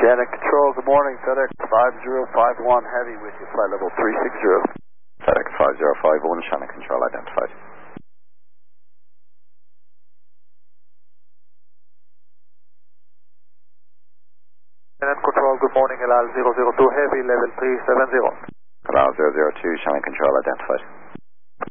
Shannon Control, good morning. FedEx 5051 Heavy with you, flight level 360. FedEx 5051, Shannon Control identified. Shannon Control, good morning. LL 002 Heavy, level 370. LL 002, Shannon Control identified.